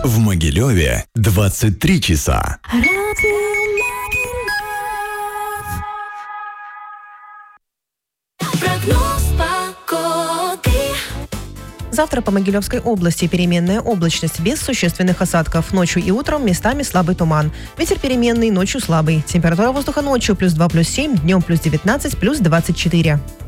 В Могилеве 23 часа. Завтра по Могилевской области переменная облачность без существенных осадков. Ночью и утром местами слабый туман. Ветер переменный, ночью слабый. Температура воздуха ночью +2, +7, днем +19, +24.